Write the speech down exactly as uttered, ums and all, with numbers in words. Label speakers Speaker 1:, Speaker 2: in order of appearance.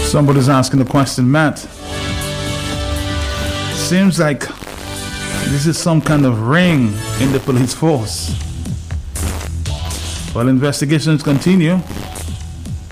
Speaker 1: Somebody's asking the question, Matt. Seems like this is some kind of ring in the police force. Well, investigations continue.